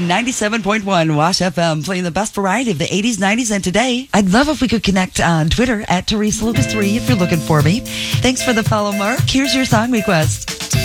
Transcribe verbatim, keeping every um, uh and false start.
ninety-seven point one Wash F M, playing the best variety of the eighties, nineties, and today. I'd love if we could connect on Twitter at Teresa Lucas three if you're looking for me. Thanks for the follow, Mark. Here's your song request.